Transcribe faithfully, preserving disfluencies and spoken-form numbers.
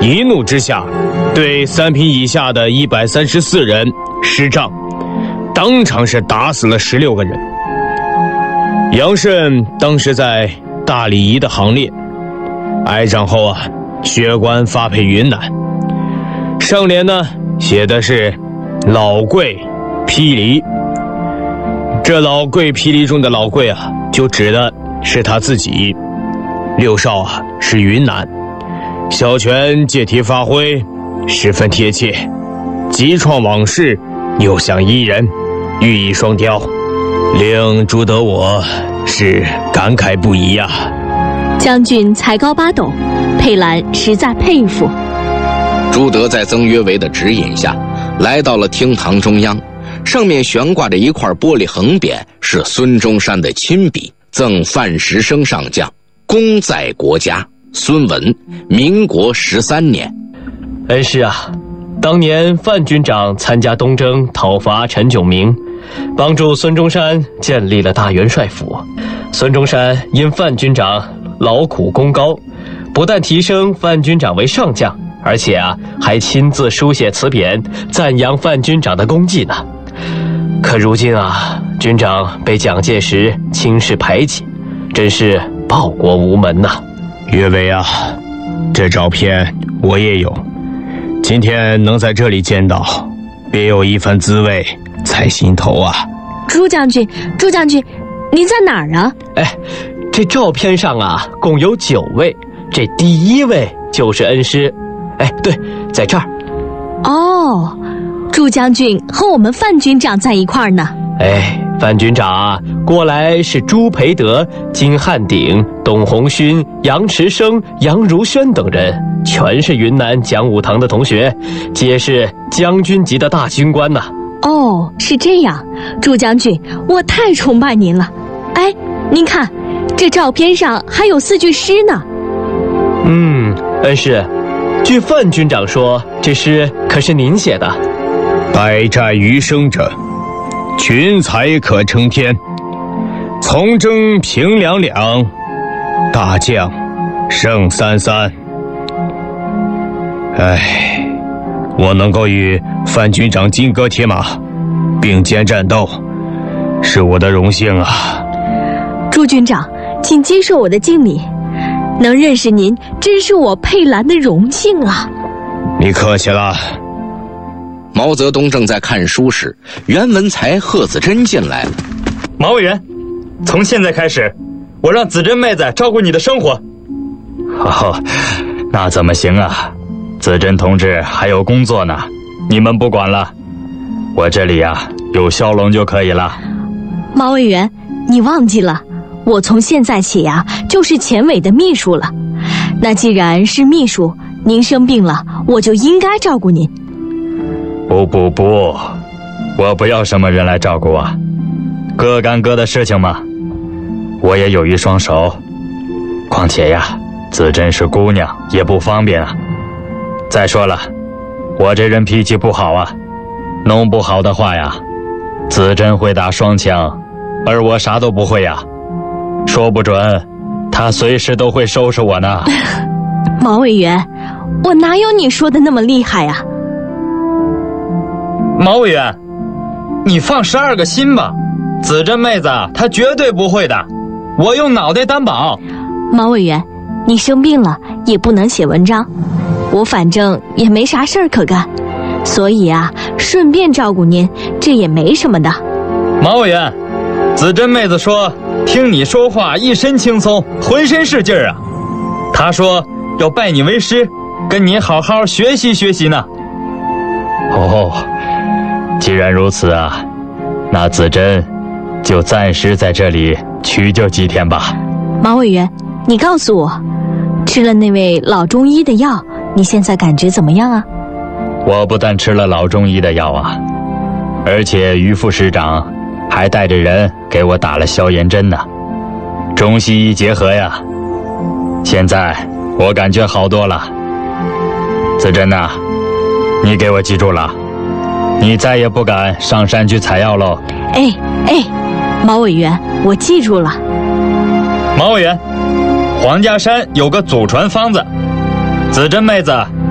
一怒之下，对三品以下的一百三十四人施杖，当场是打死了十六个人。杨慎当时在大礼仪的行列，挨杖后啊，血管发配云南。上联呢写的是老贵霹雳，这老贵霹雳中的老贵啊，就指的是他自己。六少啊是云南，小泉借题发挥，十分贴切，激创往事，又像伊人，寓意双雕，令朱德我是感慨不已呀、啊。 将军才高八斗，佩兰实在佩服。 朱德在曾约为的指引下，来到了厅堂中央，上面悬挂着一块玻璃横匾，是孙中山的亲笔，赠范石生上将，功在国家。孙文，民国十三年。 恩师啊，当年范军长参加东征，讨伐陈炯明，帮助孙中山建立了大元帅府。孙中山因范军长劳苦功高，不但提升范军长为上将，而且啊，还亲自书写词匾，赞扬范军长的功绩呢。可如今啊，军长被蒋介石轻视排挤，真是报国无门呐、啊。 岳伟啊，这照片我也有，今天能在这里见到，别有一番滋味在心头啊。 朱将军，朱将军，您在哪儿啊？ 哎，这照片上啊，共有九位，这第一位就是恩师。哎，对，在这儿。 哦，朱将军和我们范军长在一块儿呢。 哎，范军长啊，过来是朱培德、金汉鼎、董鸿勋、杨池生、杨如轩等人，全是云南讲武堂的同学，皆是将军级的大军官呐、啊。 哦，是这样，朱将军，我太崇拜您了。哎，您看，这照片上还有四句诗呢。 嗯，恩师，据范军长说，这诗可是您写的。 百战余生者，群才可称天，从征平两两，大将胜三三。唉，我能够与范军长金戈铁马，并肩战斗，是我的荣幸啊。 朱军长，请接受我的敬礼，能认识您，真是我佩兰的荣幸啊。 你客气了。 毛泽东正在看书时，袁文才、贺子珍进来了。 毛委员，从现在开始，我让子珍妹子照顾你的生活。 哦，那怎么行啊？子珍同志还有工作呢，你们不管了，我这里啊有骁龙就可以了。 毛委员，你忘记了，我从现在起啊就是前委的秘书了。那既然是秘书，您生病了，我就应该照顾您。 不不不，我不要什么人来照顾啊，各干各的事情嘛。我也有一双手，况且呀，子珍是姑娘，也不方便啊。再说了，我这人脾气不好啊，弄不好的话呀，子珍会打双枪，而我啥都不会呀，说不准她随时都会收拾我呢。 毛委员，我哪有你说的那么厉害呀、啊？ 毛委员，你放十二个心吧，子珍妹子她绝对不会的，我用脑袋担保。 毛委员，你生病了也不能写文章，我反正也没啥事儿可干，所以啊，顺便照顾您，这也没什么的。 毛委员，子珍妹子说听你说话一身轻松，浑身是劲儿啊，她说要拜你为师，跟你好好学习学习呢。 哦，既然如此啊，那子珍就暂时在这里取救几天吧。 毛委员，你告诉我，吃了那位老中医的药，你现在感觉怎么样啊？ 我不但吃了老中医的药啊，而且于副师长还带着人给我打了消炎针呢，中西医结合呀。现在我感觉好多了。子珍呐、啊，你给我记住了，你再也不敢上山去采药喽。 哎哎，毛委员，我记住了。 毛委员，黄家山有个祖传方子，子珍妹子